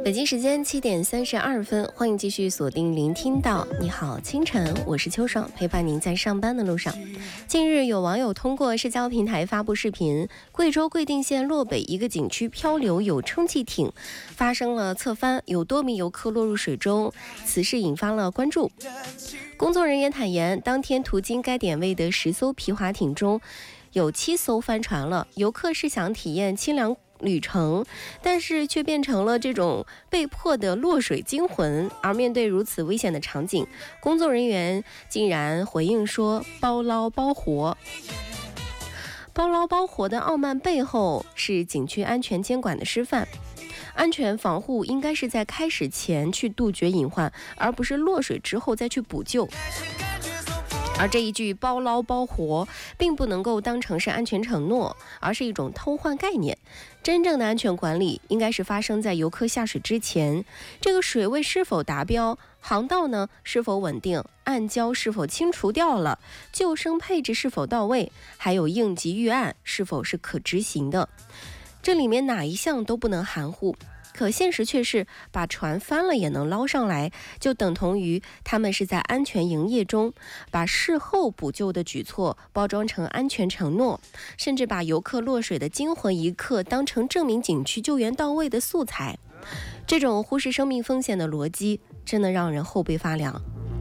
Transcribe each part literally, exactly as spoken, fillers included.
北京时间七点三十二分，欢迎继续锁定聆听到你好清晨，我是秋爽，陪伴您在上班的路上。近日有网友通过社交平台发布视频，贵州贵定县洛北一个景区漂流有充气艇发生了侧翻，有多名游客落入水中，此事引发了关注。工作人员坦言，当天途经该点位的十艘皮划艇中有七艘翻船了，游客是想体验清凉旅程，但是却变成了这种被迫的落水惊魂。而面对如此危险的场景，工作人员竟然回应说包捞包活。包捞包活的傲慢背后是景区安全监管的示范。安全防护应该是在开始前去杜绝隐患，而不是落水之后再去补救。而这一句包捞包活并不能够当成是安全承诺，而是一种偷换概念。真正的安全管理应该是发生在游客下水之前，这个水位是否达标，航道呢是否稳定，暗礁是否清除掉了，救生配置是否到位，还有应急预案是否是可执行的。这里面哪一项都不能含糊。可现实却是把船翻了也能捞上来，就等同于他们是在安全营业中把事后补救的举措包装成安全承诺，甚至把游客落水的惊魂一刻当成证明景区救援到位的素材。这种忽视生命风险的逻辑真的让人后背发凉。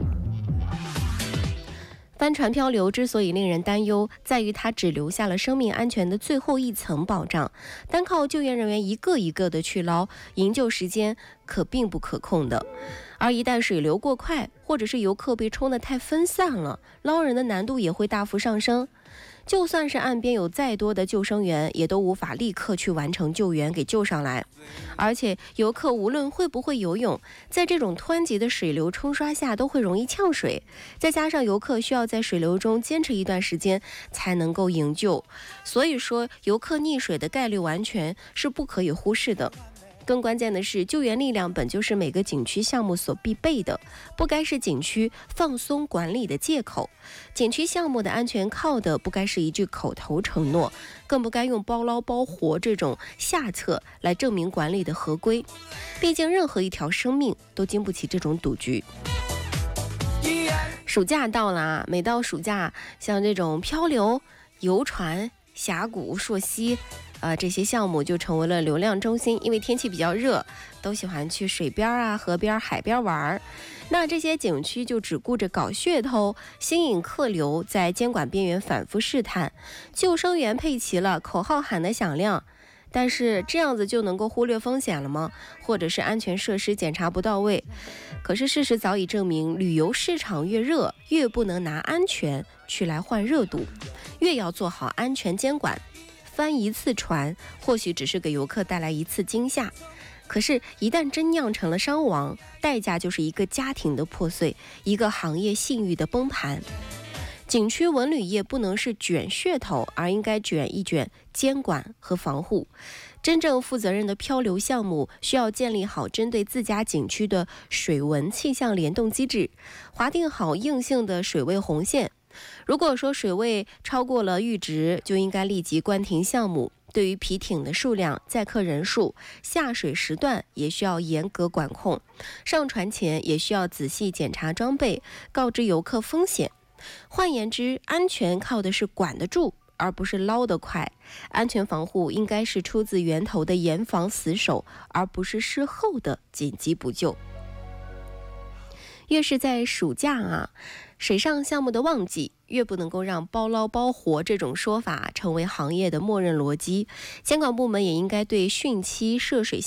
帆船漂流之所以令人担忧，在于它只留下了生命安全的最后一层保障，单靠救援人员一个一个的去捞，营救时间可并不可控的。而一旦水流过快，或者是游客被冲得太分散了，捞人的难度也会大幅上升。就算是岸边有再多的救生员，也都无法立刻去完成救援给救上来。而且游客无论会不会游泳，在这种湍急的水流冲刷下都会容易呛水，再加上游客需要在水流中坚持一段时间才能够营救，所以说游客溺水的概率完全是不可以忽视的。更关键的是，救援力量本就是每个景区项目所必备的，不该是景区放松管理的借口。景区项目的安全靠的不该是一句口头承诺，更不该用包捞包活这种下策来证明管理的合规。毕竟任何一条生命都经不起这种赌局。暑假到了啊，每到暑假，像这种漂流、游船、峡谷、溯溪呃，这些项目就成为了流量中心，因为天气比较热，都喜欢去水边啊、河边、海边玩。那这些景区就只顾着搞噱头，吸引客流，在监管边缘反复试探。救生员配齐了，口号喊得响亮，但是这样子就能够忽略风险了吗？或者是安全设施检查不到位？可是事实早已证明，旅游市场越热，越不能拿安全去来换热度，越要做好安全监管。翻一次船或许只是给游客带来一次惊吓，可是一旦真酿成了伤亡，代价就是一个家庭的破碎，一个行业信誉的崩盘。景区文旅业不能是卷噱头，而应该卷一卷监管和防护。真正负责任的漂流项目需要建立好针对自家景区的水文气象联动机制，划定好硬性的水位红线。如果说水位超过了阈值，就应该立即关停项目。对于皮艇的数量、载客人数、下水时段也需要严格管控。上船前也需要仔细检查装备，告知游客风险。换言之，安全靠的是管得住，而不是捞得快。安全防护应该是出自源头的严防死守，而不是事后的紧急补救。越是在暑假啊，水上项目的旺季，越不能够让包捞包活这种说法成为行业的默认逻辑。监管部门也应该对汛期涉水